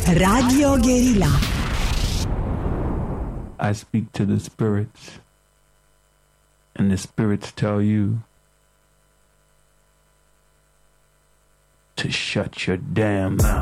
Radio Guerilla. I speak to the spirits, and the spirits tell you to shut your damn mouth.